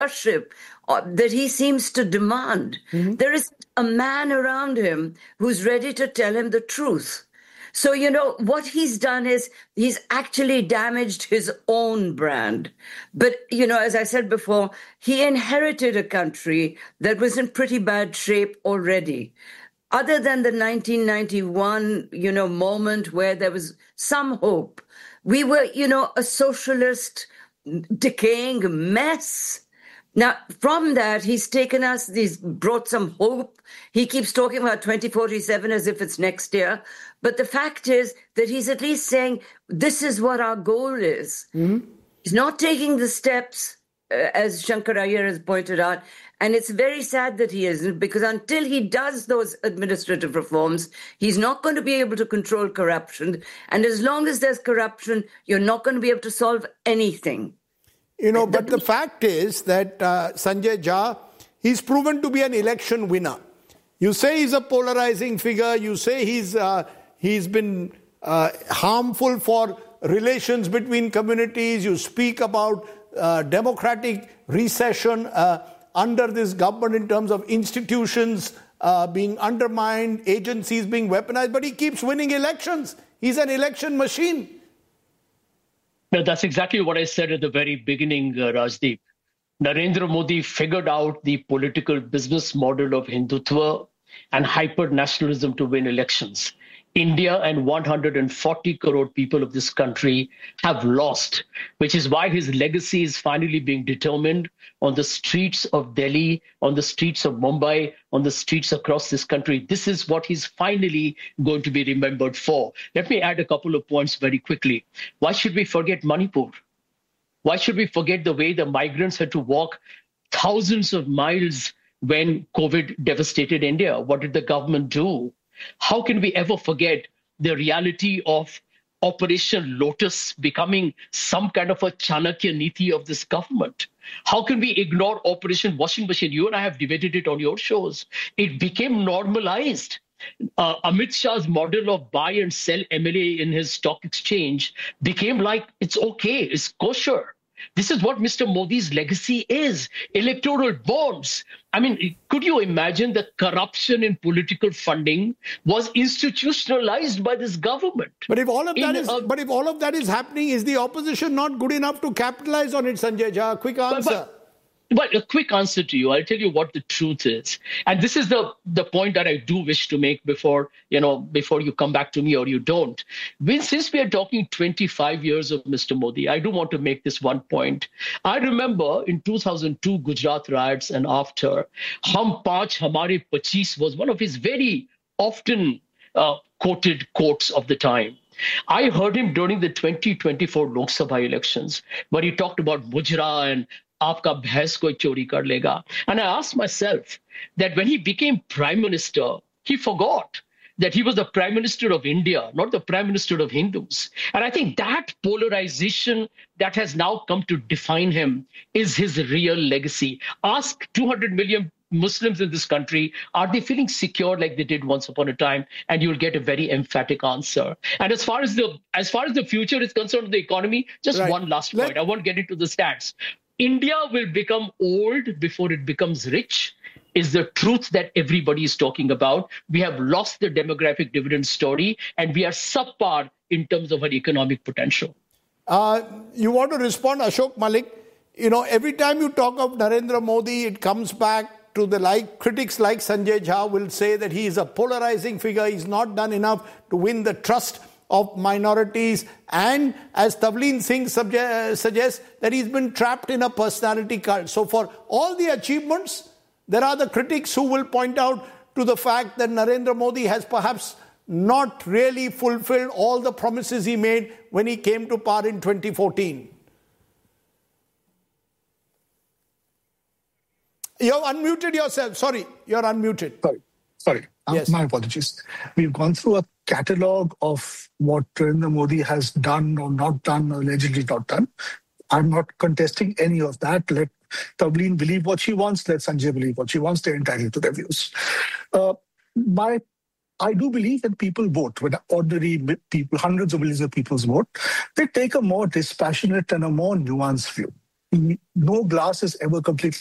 worship that he seems to demand. Mm-hmm. There is a man around him who's ready to tell him the truth. So, what he's done is he's actually damaged his own brand. But, as I said before, he inherited a country that was in pretty bad shape already. Other than the 1991, moment where there was some hope, we were, a socialist decaying mess. Now, from that, he's brought some hope. He keeps talking about 2047 as if it's next year. But the fact is that he's at least saying, this is what our goal is. Mm-hmm. He's not taking the steps, as Shankar Iyer has pointed out. And it's very sad that he isn't, because until he does those administrative reforms, he's not going to be able to control corruption. And as long as there's corruption, you're not going to be able to solve anything. But the fact is that Sanjay Jha, he's proven to be an election winner. You say he's a polarizing figure. You say he's been harmful for relations between communities. You speak about democratic recession under this government in terms of institutions being undermined, agencies being weaponized. But he keeps winning elections. He's an election machine. No, that's exactly what I said at the very beginning, Rajdeep. Narendra Modi figured out the political business model of Hindutva and hyper-nationalism to win elections. India and 140 crore people of this country have lost, which is why his legacy is finally being determined on the streets of Delhi, on the streets of Mumbai, on the streets across this country. This is what he's finally going to be remembered for. Let me add a couple of points very quickly. Why should we forget Manipur? Why should we forget the way the migrants had to walk thousands of miles when COVID devastated India? What did the government do? How can we ever forget the reality of Operation Lotus becoming some kind of a Chanakya Niti of this government? How can we ignore Operation Washing Machine? You and I have debated it on your shows. It became normalized. Amit Shah's model of buy and sell MLA in his stock exchange became like, it's okay, it's kosher. This is what Mr. Modi's legacy is. Electoral bonds. I mean, could you imagine the corruption in political funding was institutionalized by this government? But if all of that is happening, is the opposition not good enough to capitalize on it, Sanjay Jha? Quick answer. But a quick answer to you, I'll tell you what the truth is. And this is the point that I do wish to make before you come back to me or you don't. Since we are talking 25 years of Mr. Modi, I do want to make this one point. I remember in 2002 Gujarat riots and after, Hum Paanch Hamare 25 was one of his very often quoted quotes of the time. I heard him during the 2024 Lok Sabha elections, where he talked about Mujra and Aapka bhais koi chori kar lega. And I asked myself that when he became prime minister, he forgot that he was the prime minister of India, not the prime minister of Hindus. And I think that polarization that has now come to define him is his real legacy. Ask 200 million Muslims in this country, are they feeling secure like they did once upon a time? And you'll get a very emphatic answer. And as far as the future is concerned, the economy, just one last point. I won't get into the stats. India will become old before it becomes rich is the truth that everybody is talking about. We have lost the demographic dividend story and we are subpar in terms of our economic potential. You want to respond, Ashok Malik? Every time you talk of Narendra Modi, it comes back to critics like Sanjay Jha will say that he is a polarizing figure. He's not done enough to win the trust of minorities, and as Tavleen Singh suggests, that he's been trapped in a personality cult. So for all the achievements, there are the critics who will point out to the fact that Narendra Modi has perhaps not really fulfilled all the promises he made when he came to power in 2014. You've unmuted yourself. Sorry, you're unmuted. Sorry. Yes. My apologies. We've gone through a catalogue of what Narendra Modi has done or not done, or allegedly not done. I'm not contesting any of that. Let Tavleen believe what she wants. Let Sanjay believe what she wants. They're entitled to their views. I do believe when people vote, when ordinary people, hundreds of millions of people vote, they take a more dispassionate and a more nuanced view. no glass is ever completely